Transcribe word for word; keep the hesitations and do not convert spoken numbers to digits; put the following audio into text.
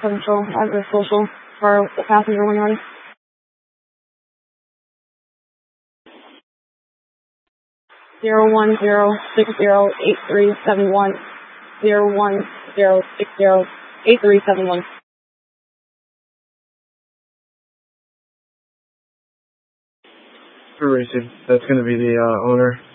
seven Control, I have a social for the passenger when you're ready. Zero one zero six zero eight three seven one. Zero one zero six zero eight three seven one. For racing, that's going to be the uh, owner.